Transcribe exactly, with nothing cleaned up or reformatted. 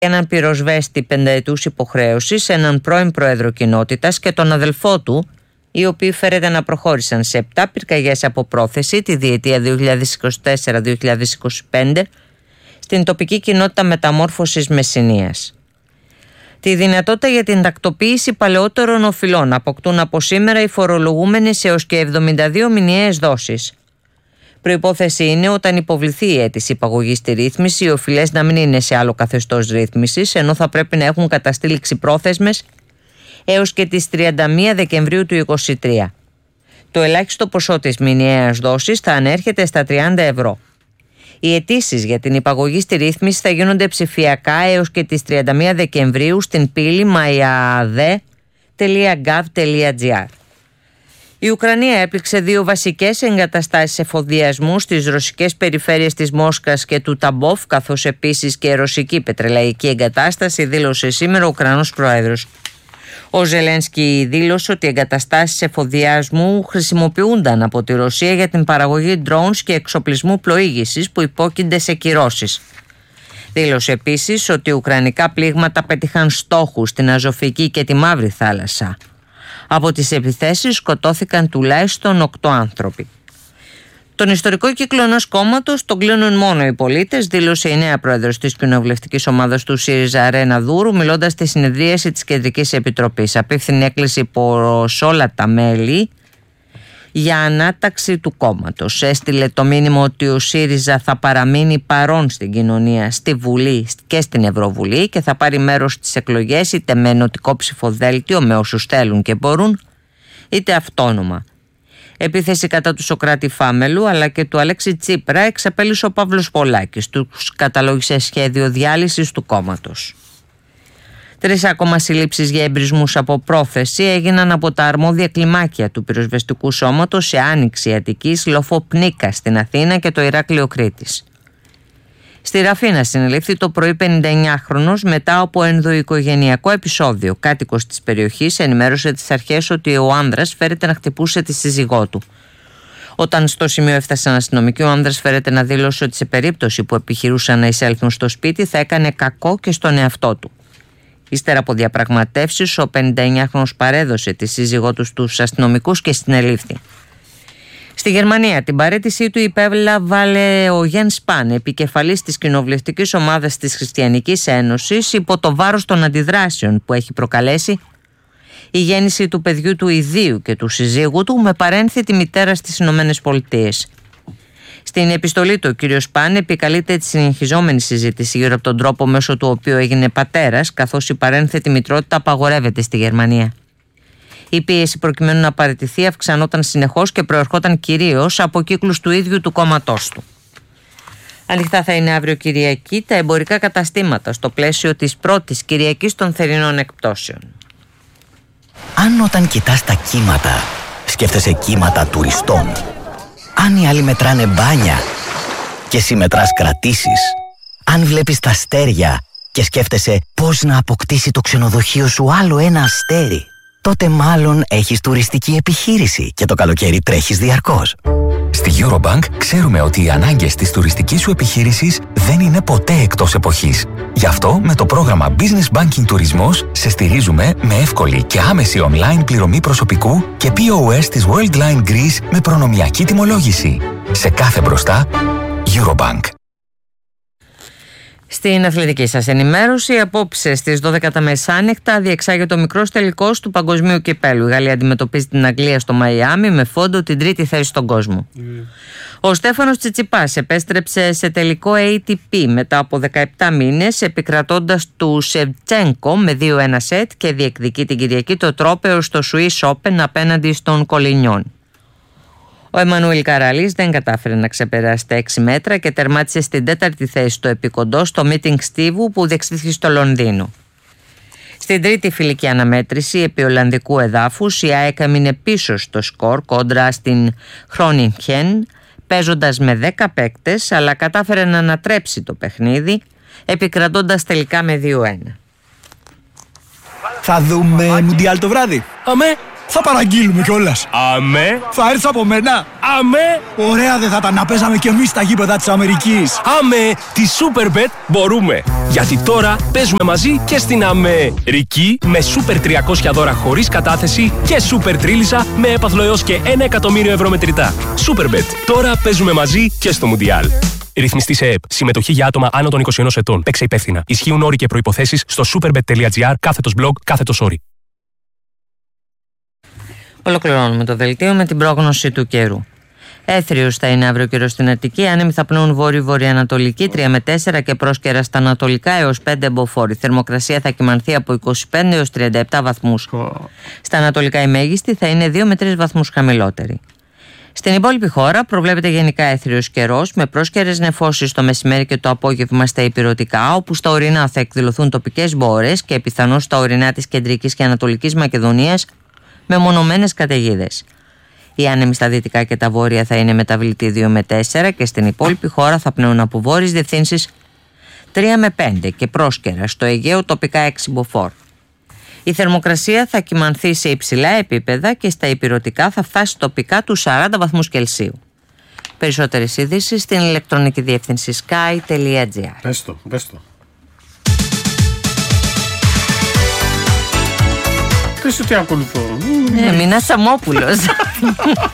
έναν πυροσβέστη πενταετούς υποχρέωσης, έναν πρώην πρόεδρο κοινότητας και τον αδελφό του, οι οποίοι φέρεται να προχώρησαν σε επτά πυρκαγιές από πρόθεση τη διετία δύο χιλιάδες είκοσι τέσσερα δύο χιλιάδες είκοσι πέντε στην τοπική κοινότητα Μεταμόρφωσης Μεσσηνίας. Τη δυνατότητα για την τακτοποίηση παλαιότερων οφειλών αποκτούν από σήμερα οι φορολογούμενοι σε έως και εβδομήντα δύο μηνιαίες δόσεις. Προϋπόθεση είναι όταν υποβληθεί η αίτηση υπαγωγής στη ρύθμιση, οι οφειλές να μην είναι σε άλλο καθεστώς ρύθμισης, ενώ θα πρέπει να έχουν καταστεί ληξιπρόθεσμες έως και τις τριάντα μία Δεκεμβρίου του είκοσι τρία. Το ελάχιστο ποσό της μηνιαίας δόσης θα ανέρχεται στα τριάντα ευρώ. Οι αιτήσεις για την υπαγωγή στη ρύθμιση θα γίνονται ψηφιακά έως και τις τριάντα μία Δεκεμβρίου στην πύλη μαϊααδε τελεία γκαβ τελεία τζι άρ. Η Ουκρανία έπληξε δύο βασικές εγκαταστάσεις εφοδιασμού στις ρωσικές περιφέρειες της Μόσχας και του Ταμπόφ, καθώς επίσης και ρωσική πετρελαϊκή εγκατάσταση, δήλωσε σήμερα ο Ουκρανός πρόεδρος. Ο Ζελένσκι δήλωσε ότι οι εγκαταστάσεις εφοδιασμού χρησιμοποιούνταν από τη Ρωσία για την παραγωγή drones και εξοπλισμού πλοήγησης που υπόκεινται σε κυρώσεις. Δήλωσε επίσης ότι ουκρανικά πλήγματα πέτυχαν στόχους στην Αζωφική και τη Μαύρη Θάλασσα. Από τις επιθέσεις σκοτώθηκαν τουλάχιστον οκτώ άνθρωποι. Τον ιστορικό κύκλο ενός κόμματος τον κλείνουν μόνο οι πολίτες, δήλωσε η νέα πρόεδρος της κοινοβουλευτικής ομάδας του ΣΥΡΙΖΑ, Ρένα Δούρου, μιλώντας στη συνεδρίαση της Κεντρικής Επιτροπής. Απίφθινε έκκληση προς όλα τα μέλη για ανάταξη του κόμματος. Έστειλε το μήνυμα ότι ο ΣΥΡΙΖΑ θα παραμείνει παρόν στην κοινωνία, στη Βουλή και στην Ευρωβουλή και θα πάρει μέρος στις εκλογές είτε με ενωτικό ψηφοδέλτιο με όσους θέλουν και μπορούν, είτε αυτόνομα. Επίθεση κατά του Σωκράτη Φάμελου αλλά και του Αλέξη Τσίπρα εξαπέλυσε ο Παύλος Πολάκης. Τους καταλόγησε σχέδιο διάλυσης του κόμματος. Τρεις ακόμα συλλήψεις για εμπρισμούς από πρόθεση έγιναν από τα αρμόδια κλιμάκια του πυροσβεστικού σώματος σε Άνοιξη Αττικής, Λοφοπνίκα στην Αθήνα και το Ηράκλειο Κρήτης. Στη Ραφίνα συνελήφθη το πρωί πενηνταεννιάχρονος μετά από ενδοοικογενειακό επεισόδιο. Κάτοικος της περιοχής ενημέρωσε τις αρχές ότι ο άνδρας φέρεται να χτυπούσε τη σύζυγό του. Όταν στο σημείο έφτασαν αστυνομικοί, ο άνδρας φέρεται να δήλωσε ότι σε περίπτωση που επιχειρούσαν να εισέλθουν στο σπίτι θα έκανε κακό και στον εαυτό του. Ύστερα από διαπραγματεύσεις, ο πενηνταεννιάχρονος παρέδωσε τη σύζυγό του στους αστυνομικούς και συνελήφθη. Στη Γερμανία την παραίτησή του υπέβαλε ο Γιέν Σπάν, επικεφαλής της κοινοβουλευτικής ομάδας της Χριστιανικής Ένωσης, υπό το βάρος των αντιδράσεων που έχει προκαλέσει η γέννηση του παιδιού του ιδίου και του συζύγου του με παρένθετη μητέρα στις Ηνωμένες Πολιτείες. Στην επιστολή του, ο κ. Σπάν επικαλείται τη συνεχιζόμενη συζήτηση γύρω από τον τρόπο μέσω του οποίου έγινε πατέρας, καθώς η παρένθετη μητρότητα απαγορεύεται στη Γερμανία. Η πίεση προκειμένου να παραιτηθεί αυξανόταν συνεχώς και προερχόταν κυρίως από κύκλους του ίδιου του κόμματός του. Ανοιχτά θα είναι αύριο Κυριακή τα εμπορικά καταστήματα στο πλαίσιο της πρώτης Κυριακής των θερινών εκπτώσεων. Αν όταν κοιτάς τα κύματα σκέφτεσαι κύματα τουριστών, αν οι άλλοι μετράνε μπάνια και εσύ μετράς κρατήσεις, αν βλέπεις τα αστέρια και σκέφτεσαι πώς να αποκτήσει το ξενοδοχείο σου άλλο ένα αστέρι, τότε μάλλον έχεις τουριστική επιχείρηση και το καλοκαίρι τρέχεις διαρκώς. Στη Eurobank ξέρουμε ότι οι ανάγκες της τουριστικής σου επιχείρησης δεν είναι ποτέ εκτός εποχής. Γι' αυτό με το πρόγραμμα Business Banking Τουρισμός σε στηρίζουμε με εύκολη και άμεση online πληρωμή προσωπικού και πι ο ες της Worldline Greece με προνομιακή τιμολόγηση. Σε κάθε μπροστά, Eurobank. Στην αθλητική σας ενημέρωση, απόψε στις δώδεκα τα μεσάνυχτα διεξάγεται ο μικρός τελικός του Παγκοσμίου Κυπέλλου. Η Γαλλία αντιμετωπίζει την Αγγλία στο Μαϊάμι με φόντο την τρίτη θέση στον κόσμο. Mm. Ο Στέφανος Τσιτσιπάς επέστρεψε σε τελικό έι τι πι μετά από δεκαεπτά μήνες, επικρατώντας του Σεβτσένκο με δύο ένα σετ και διεκδικεί την Κυριακή το τρόπαιο στο Swiss Open απέναντι στον Κολινιόν. Ο Εμμανουήλ Καραλής δεν κατάφερε να ξεπεράσει τα έξι μέτρα και τερμάτισε στην τέταρτη θέση στο επικοντό στο meeting Στίβου που διεξήχθη στο Λονδίνο. Στην τρίτη φιλική αναμέτρηση επί Ολλανδικού εδάφους, η ΑΕΚ έμεινε πίσω στο σκορ κόντρα στην Χρόνιγχεν, παίζοντας με δέκα παίκτες, αλλά κατάφερε να ανατρέψει το παιχνίδι, επικρατώντας τελικά με δύο ένα. Θα δούμε Μουντιάλ το βράδυ. Αμέ, Θα παραγγείλουμε κιόλας. Αμέ. Θα έρθεις από μένα. Αμέ. Ωραία δεν θα ήταν να παίζαμε κι εμείς στα γήπεδα της Αμερικής. Αμέ. Τη Superbet μπορούμε. Γιατί τώρα παίζουμε μαζί και στην Αμερική με Super τριακόσια δώρα χωρίς κατάθεση και Super Τρίλισσα με έπαθλο έως και ένα εκατομμύριο ευρώ μετρητά. Superbet. Τώρα παίζουμε μαζί και στο Μουντιάλ. Ρυθμιστή σε ΕΕΠ. Συμμετοχή για άτομα άνω των είκοσι ένα ετών. Παίξε υπεύθυνα. Ισχύουν όροι και προϋποθέσεις στο superbet.gr κάθετος blog κάθετος όροι. Ολοκληρώνουμε το δελτίο με την πρόγνωση του καιρού. Έθριος θα είναι αύριο καιρός στην Αττική. Άνεμοι θα πνέουν βόρειο-βορειοανατολική τρία με τέσσερα και πρόσκαιρα στα ανατολικά έως πέντε μποφόρ. Η θερμοκρασία θα κυμανθεί από είκοσι πέντε έως τριάντα επτά βαθμούς. Oh. Στα ανατολικά η μέγιστη θα είναι δύο με τρεις βαθμούς χαμηλότερη. Στην υπόλοιπη χώρα προβλέπεται γενικά έθριος καιρός με πρόσκαιρες νεφώσεις το μεσημέρι και το απόγευμα στα ηπειρωτικά, όπου στα ορεινά θα εκδηλωθούν τοπικές μπόρες και πιθανώς στα ορεινά της κεντρικής και ανατολικής Μακεδονίας με μονομένες καταιγίδες. Οι άνεμοι στα δυτικά και τα βόρεια θα είναι μεταβλητοί δύο με τέσσερα και στην υπόλοιπη χώρα θα πνέουν από βόρειες διευθύνσεις τρία με πέντε και πρόσκαιρα, στο Αιγαίο τοπικά έξι μποφόρ. Η θερμοκρασία θα κυμανθεί σε υψηλά επίπεδα και στα ηπειρωτικά θα φτάσει τοπικά τους σαράντα βαθμούς Κελσίου. Περισσότερες ειδήσεις στην ηλεκτρονική διεύθυνση sky τελεία gr. Πες το, πες το. Πες το τι ακολουθώ. Ναι, Μινάς Σαμόπουλος.